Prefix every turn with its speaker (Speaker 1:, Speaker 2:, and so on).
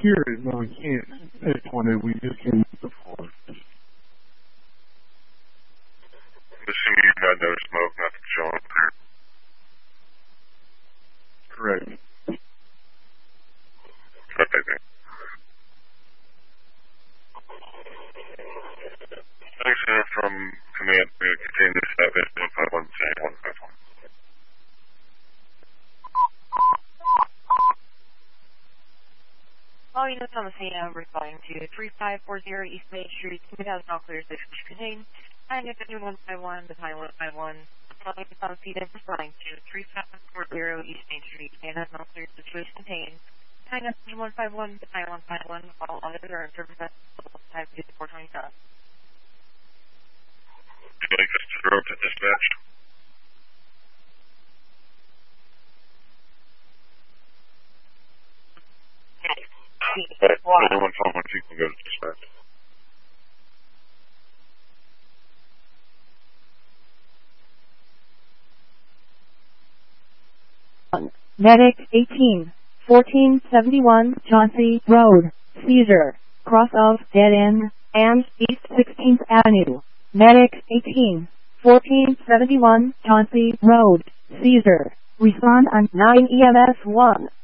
Speaker 1: hear it. No, we can't pinpoint it. We just can use the floor.
Speaker 2: Assuming you've got no smoke, nothing showing up there.
Speaker 1: Correct.
Speaker 2: Okay, then. Thanks, sir, from command to contain this service 151 151.
Speaker 3: All units on the scene are responding to 3540 East Main Street, 2000 all clear 6 contained. And if anyone 151, the time 151. All units on the scene are responding to 3540 East Main Street, 2000 all clear 6 contained. And if 151, the time 151. All others are in service at type 427.
Speaker 2: Would you like us to throw to dispatch? Okay, anyone phone once you can go to dispatch.
Speaker 4: Medic 18, 1471 Chauncey Road, seizure, cross of dead end, and East 16th Avenue. Medic 18, 1471 Chauncey Road, seizure, respond on 9 EMS 1.